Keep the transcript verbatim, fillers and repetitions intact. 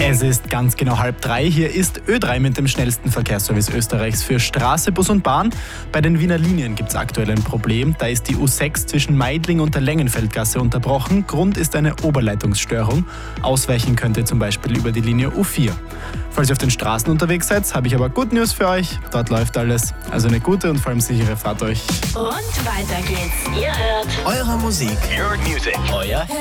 Es ist ganz genau halb drei. Hier ist Ö drei mit dem schnellsten Verkehrsservice Österreichs für Straße, Bus und Bahn. Bei den Wiener Linien gibt es aktuell ein Problem. Da ist die U sechs zwischen Meidling und der Längenfeldgasse unterbrochen. Grund ist eine Oberleitungsstörung. Ausweichen könnt ihr zum Beispiel über die Linie U vier. Falls ihr auf den Straßen unterwegs seid, habe ich aber Good News für euch. Dort läuft alles. Also eine gute und vor allem sichere Fahrt euch. Und weiter geht's. Ihr hört Eure Musik. Your music. Euer